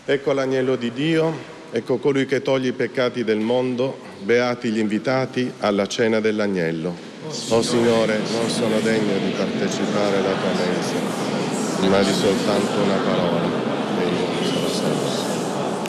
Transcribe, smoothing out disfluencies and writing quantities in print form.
Ecco l'agnello di Dio, ecco colui che toglie i peccati del mondo, beati gli invitati alla cena dell'agnello. O Signore, non sono degno di partecipare alla tua mensa, ma di soltanto una parola